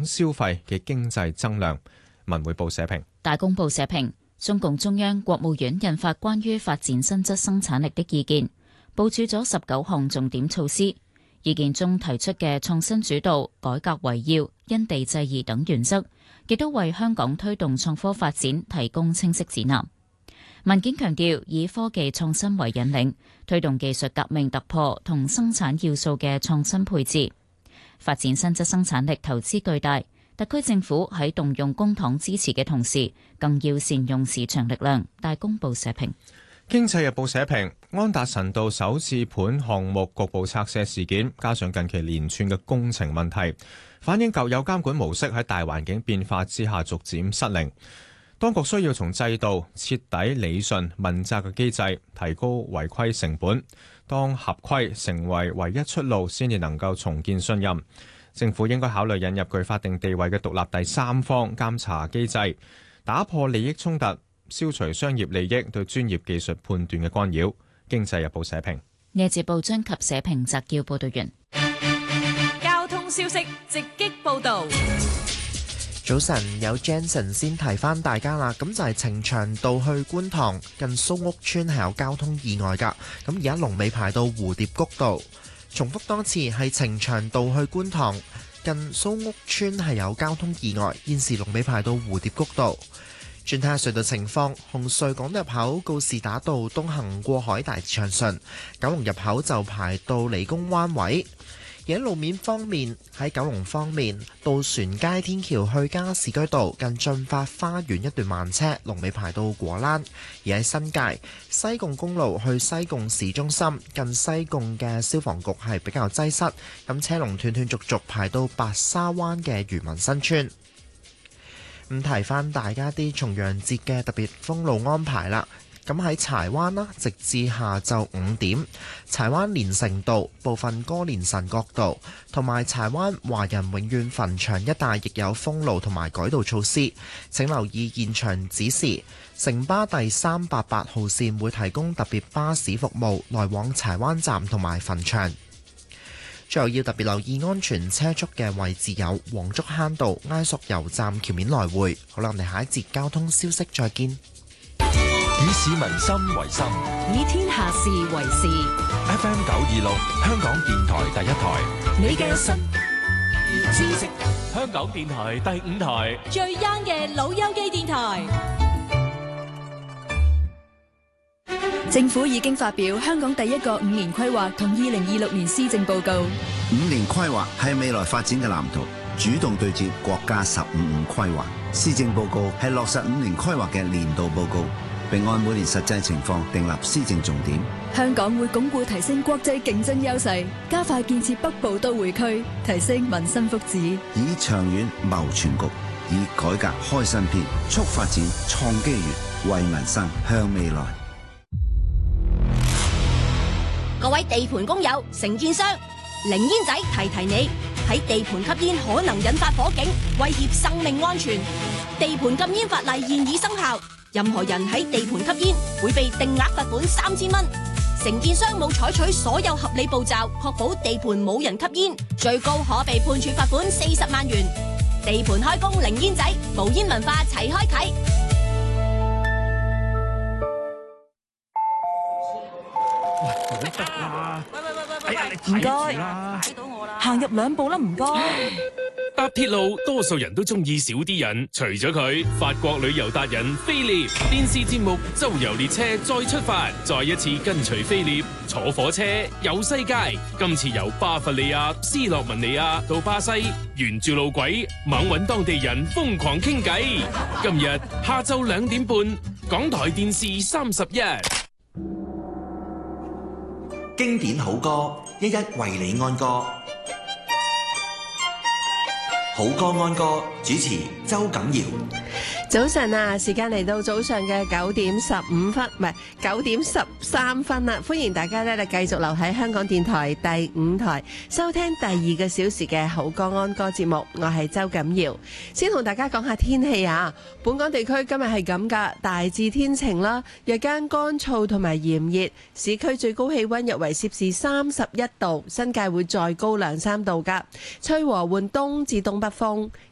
消費嘅經濟增量。文匯報社評。 大公報社評，中共中央、國務院印發關於發展新質生產力的意見，部署咗19項重點措施。意見中提出嘅創新主導、改革為要、因地制宜等原則，亦都為香港推動創科發展提供清晰指南。文件強調，以科技創新為引領，推動技術革命突破同生產要素嘅創新配置，發展新質生產力投資巨大。特區政府喺動用公帑支持嘅同時，更要善用市場力量。大公報社評。 經濟日報社評，安達臣道首置盤項目局部拆卸事件，加上近期連串嘅工程問題，反映舊有監管模式喺大環境變化之下逐漸失靈。當局需要從制度徹底理順問責嘅機制，提高違規成本。當合規成為唯一出路，先至能夠重建信任。政府應該考慮引入具法定地位嘅獨立第三方監察機制，打破利益衝突，消除商業利益對專業技術判斷嘅干擾。經濟日報社評。 呢節報章及社評摘要報道完。 交通消息直擊報道。 早晨，有 Jensen 先提翻大家啦，咁就係呈祥道去觀塘近蘇屋村係有交通意外㗎，咁而家龍尾排到蝴蝶谷道。重複多次，係呈祥道去觀塘近蘇屋村係有交通意外，現時龍尾排到蝴蝶谷道。轉睇下隧道情況，紅隧港島入口告士打道東行過海大致暢順，九龍入口就排到理工灣位。而喺路面方面，喺九龍方面，渡船街天橋去加士居道近進發花園一段慢車，龍尾排到果欄。而喺新界西貢公路去西貢市中心近西貢嘅消防局係比較擠塞，咁車龍斷斷續續排到白沙灣嘅漁民新村。咁提翻大家啲重陽節嘅特別封路安排啦。咁喺柴灣啦，直至下晝5點，柴灣連城道、部分歌連臣角道同埋柴灣華人永遠墳場一帶亦有封路同埋改道措施。請留意現場指示。城巴第388號線會提供特別巴士服務，來往柴灣站同埋墳場。最後要特別留意安全車速嘅位置有黃竹坑道、埃索油站橋面來回。好啦，我哋下一節交通消息再見。 以市民心為心， 以天下事為事。 FM 926，香港電台第一台。 你嘅新知識， 香港電台第5台， 最 young 嘅老友記電台。 政府已經發表香港第一個5年規劃同2026年施政報告。 5年規劃係未來發展嘅藍圖，主動對接國家15規劃。施政報告係落實5年規劃嘅年度報告，並按每年實際情況訂立施政重點。 香港會鞏固提升國際競爭優勢，加快建設北部都會區，提升民生福祉。 以長遠謀全局，以改革開新篇，促發展創機遇，為民生向未來。 各位地盤工友、承建商，零煙仔提提你，喺地盤吸煙可能引發火警，威脅生命安全。地盤禁煙法例現已生效，任何人喺地盤吸煙會被定額罰款3000蚊。承建商冇採取所有合理步驟，確保地盤冇人吸煙，最高可被判處罰款40萬元。地盤開工零煙仔，無煙文化齊開啟。 唔該，睇到我啦，行入2步啦，唔該。 搭鐵路多數人都中意少啲人，除咗佢，法國旅遊達人菲臘電視節目周遊列車再出發，再一次跟隨菲臘坐火車遊世界。今次由巴伐利亞斯洛文尼亞到巴西，沿住路軌猛搵當地人瘋狂傾偈。今日下晝2點半，港台電視31。 經典好歌，一一為你安歌。好歌安歌，主持周錦堯。 早晨啊，時間嚟到早上嘅9點15分，唔係9點13分啦。歡迎大家咧繼續留喺香港電台第5台收聽第2個小時嘅好歌安歌節目。我係周錦堯，先同大家講下天氣啊。本港地區今日係咁噶，大致天晴啦，日間乾燥同埋炎熱，市區最高氣溫約為攝氏31度，新界會再高2-3度噶。吹和緩東至東北風，